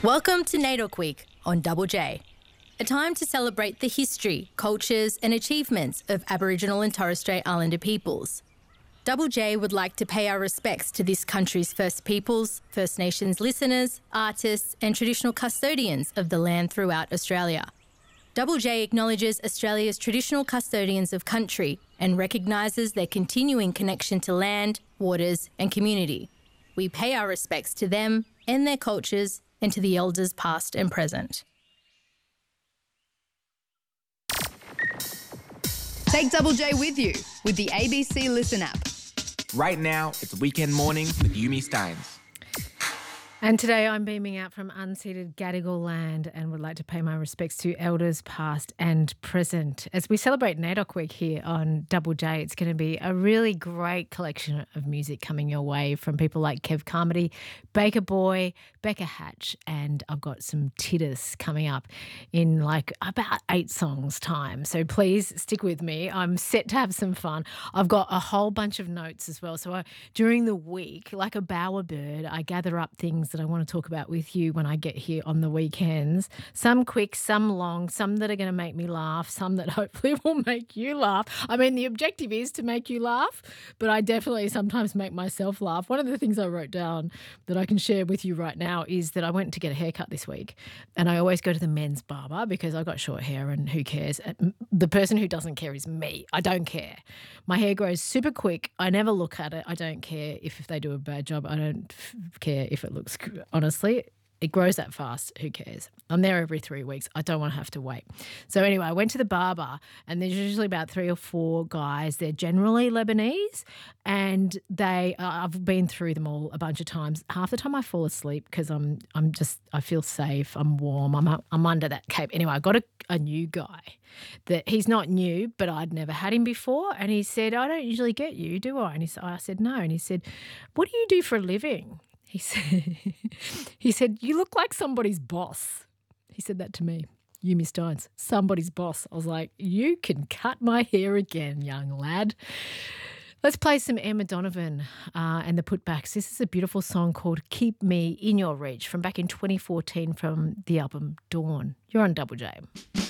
Welcome to NAIDOC Week on Double J, a time to celebrate the history, cultures and achievements of Aboriginal and Torres Strait Islander peoples. Double J would like to pay our respects to this country's First Peoples, First Nations listeners, artists and traditional custodians of the land throughout Australia. Double J acknowledges Australia's traditional custodians of country and recognises their continuing connection to land, waters and community. We pay our respects to them and their cultures and to the elders past and present. Take Double J with you with the ABC Listen app. Right now, it's Weekend Morning with Yumi Steins. And today I'm beaming out from unceded Gadigal land and would like to pay my respects to elders past and present. As we celebrate NAIDOC Week here on Double J, it's going to be a really great collection of music coming your way from people like Kev Carmody, Baker Boy, Becca Hatch, and I've got some Titus coming up in like about 8 songs time. So please stick with me. I'm set to have some fun. I've got a whole bunch of notes as well. So during the week, like a bowerbird, I gather up things that I want to talk about with you when I get here on the weekends. Some quick, some long, some that are going to make me laugh, some that hopefully will make you laugh. I mean, the objective is to make you laugh, but I definitely sometimes make myself laugh. One of the things I wrote down that I can share with you right now is that I went to get a haircut this week, and I always go to the men's barber because I've got short hair and who cares? The person who doesn't care is me. I don't care. My hair grows super quick. I never look at it. I don't care if they do a bad job. I don't care if it looks good. Honestly, it grows that fast. Who cares? I'm there every 3 weeks. I don't want to have to wait. So anyway, I went to the barber and there's usually about 3 or 4 guys. They're generally Lebanese and I've been through them all a bunch of times. Half the time I fall asleep because I feel safe. I'm warm. I'm under that cape. Anyway, I got a new guy that he's not new, but I'd never had him before. And he said, I don't usually get you, do I? And I said, no. And he said, what do you do for a living? He said, you look like somebody's boss. He said that to me. Yumi Steins, somebody's boss. I was like, you can cut my hair again, young lad. Let's play some Emma Donovan and the Putbacks. This is a beautiful song called Keep Me In Your Reach from back in 2014 from the album Dawn. You're on Double J.